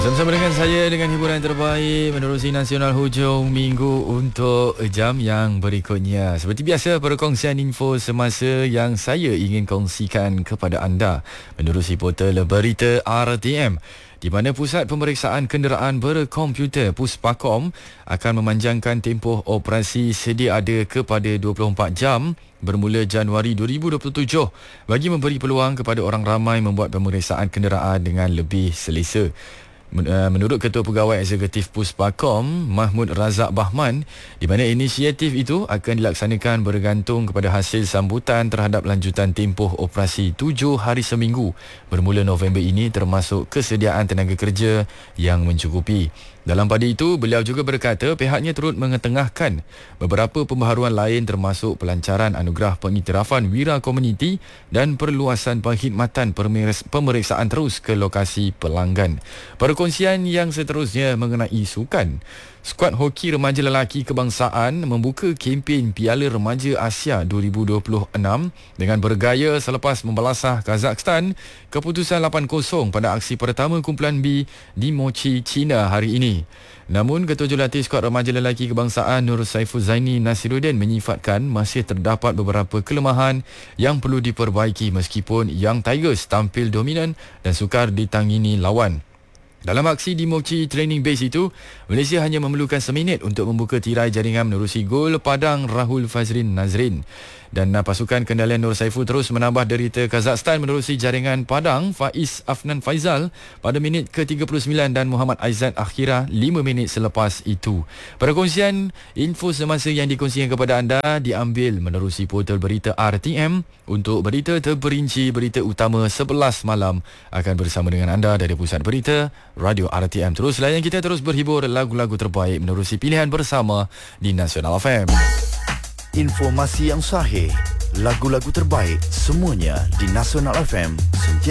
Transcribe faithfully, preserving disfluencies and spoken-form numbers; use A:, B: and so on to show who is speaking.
A: Sama-sama dengan saya dengan hiburan yang terbaik menerusi Nasional hujung minggu untuk jam yang berikutnya. Seperti biasa, perkongsian info semasa yang saya ingin kongsikan kepada anda menerusi portal berita R T M, di mana Pusat Pemeriksaan Kenderaan Berkomputer Puspakom akan memanjangkan tempoh operasi sedia ada kepada dua puluh empat jam bermula Januari dua ribu dua puluh tujuh bagi memberi peluang kepada orang ramai membuat pemeriksaan kenderaan dengan lebih selesa. Menurut Ketua Pegawai Eksekutif Puspakom, Mahmud Razak Bahman, di mana inisiatif itu akan dilaksanakan bergantung kepada hasil sambutan terhadap lanjutan tempoh operasi tujuh hari seminggu bermula November ini, termasuk kesediaan tenaga kerja yang mencukupi. Dalam pada itu, beliau juga berkata pihaknya turut mengetengahkan beberapa pembaharuan lain termasuk pelancaran anugerah pengiktirafan wira komuniti dan perluasan perkhidmatan pemeriksaan terus ke lokasi pelanggan. Perkongsian yang seterusnya mengenai sukan. Skuad hoki remaja lelaki kebangsaan membuka kempen Piala Remaja Asia dua ribu dua puluh enam dengan bergaya selepas membalasah Kazakhstan keputusan lapan kosong pada aksi pertama kumpulan B di Mochi, China hari ini. Namun, Ketua Jurulatih Skuad Remaja Lelaki Kebangsaan Nur Saiful Zaini Nasiruddin menyifatkan masih terdapat beberapa kelemahan yang perlu diperbaiki meskipun Young Tigers tampil dominan dan sukar ditangini lawan. Dalam aksi di Mochi Training Base itu, Malaysia hanya memerlukan seminit untuk membuka tirai jaringan menerusi gol padang Rahul Fazrin Nazrin. Dan pasukan kendalian Nur Saiful terus menambah derita Kazakhstan menerusi jaringan padang Faiz Afnan Faizal pada minit ke tiga puluh sembilan dan Muhammad Aizat Akhira lima minit selepas itu. Perkongsian info semasa yang dikongsikan kepada anda diambil menerusi portal berita R T M. Untuk berita terperinci, berita utama sebelas malam akan bersama dengan anda dari Pusat Berita Radio R T M. Terus layan kita, terus berhibur lagu-lagu terbaik menerusi pilihan bersama di Nasional F M.
B: Informasi yang sahih, lagu-lagu terbaik, semuanya di Nasional F M.